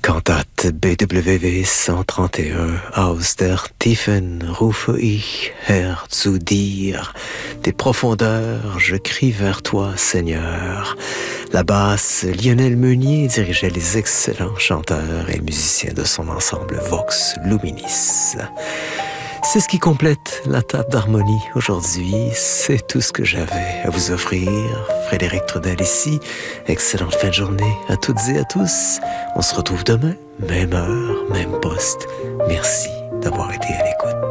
Kantate BWV 131 aus der Tiefen rufe ich, Herr, zu dir. Des profondeurs, je crie vers toi, Seigneur. La basse, Lionel Meunier dirigeait les excellents chanteurs et musiciens de son ensemble Vox Luminis. C'est ce qui complète la table d'harmonie aujourd'hui. C'est tout ce que j'avais à vous offrir. Frédéric Trudel ici. Excellente fin de journée à toutes et à tous. On se retrouve demain, même heure, même poste. Merci d'avoir été à l'écoute.